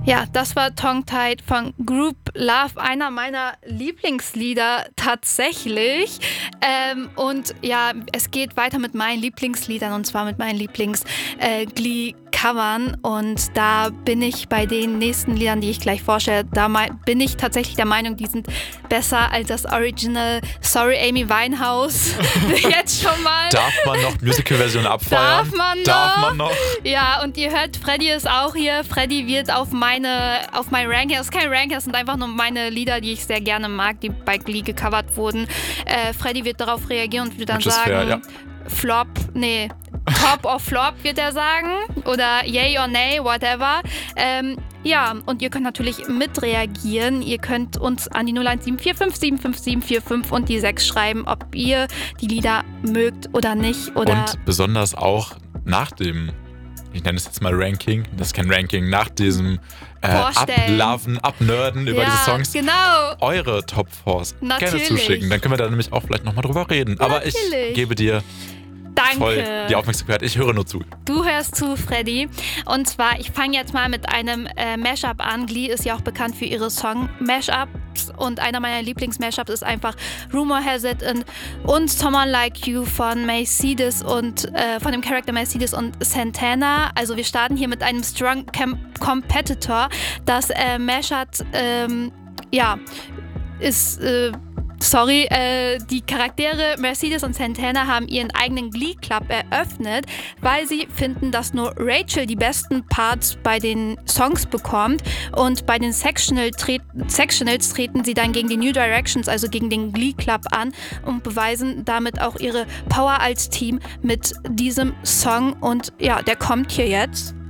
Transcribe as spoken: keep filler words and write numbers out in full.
Ja, das war Tongue-Tied von Group Love, einer meiner Lieblingslieder tatsächlich. Ähm, und ja, es geht weiter mit meinen Lieblingsliedern und zwar mit meinen Lieblings-Glee-Covern. Und da bin ich bei den nächsten Liedern, die ich gleich vorstelle, da mei- bin ich tatsächlich der Meinung, die sind besser als das Original Sorry Amy Winehouse. Jetzt schon mal. Darf man noch Musical-Version abfeiern? Darf man noch? Darf man noch? Ja, und ihr hört, Freddy ist auch hier. Freddy wird auf meine, auf mein Ranking, das ist kein Ranking, das sind einfach nur meine Lieder, die ich sehr gerne mag, die bei Glee gecovert wurden. Äh, Freddy wird darauf reagieren und wird dann Which is sagen, fair, ja. Flop, nee, Top or Flop wird er sagen oder Yay or Nay, whatever. Ähm, ja, und ihr könnt natürlich mitreagieren. Ihr könnt uns an die null eins sieben vier fünf sieben fünf sieben vier fünf und die sechs schreiben, ob ihr die Lieder mögt oder nicht. Oder Und besonders auch nach dem, ich nenne es jetzt mal Ranking, das ist kein Ranking, nach diesem äh, Vorstellen. Abloven, Abnerden über ja, diese Songs, genau. eure Top Fours gerne Natürlich. zuschicken. Dann können wir da nämlich auch vielleicht nochmal drüber reden. Aber ich Natürlich. gebe dir Danke. voll die Aufmerksamkeit. Ich höre nur zu. Du hörst zu, Freddy. Und zwar, ich fange jetzt mal mit einem äh, Mashup an. Glee ist ja auch bekannt für ihre Song-Mashups. Und einer meiner Lieblings-Mashups ist einfach Rumor Has It und, und Someone Like You von Mercedes und äh, von dem Charakter Mercedes und Santana. Also wir starten hier mit einem Strong Cam- Competitor. Das äh, Mashup, ähm, ja, ist... Äh, Sorry, äh, die Charaktere Mercedes und Santana haben ihren eigenen Glee Club eröffnet, weil sie finden, dass nur Rachel die besten Parts bei den Songs bekommt und bei den Sectional tret- Sectionals treten sie dann gegen die New Directions, also gegen den Glee Club an und beweisen damit auch ihre Power als Team mit diesem Song und ja, der kommt hier jetzt.